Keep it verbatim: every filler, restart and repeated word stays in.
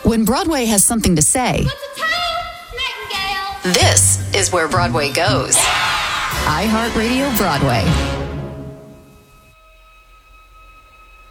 When Broadway has something to say, What's the time, Nightingale? this is where Broadway goes. iHeartRadio Broadway.